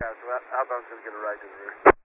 Yeah, so outbound's going to get a ride to the rear.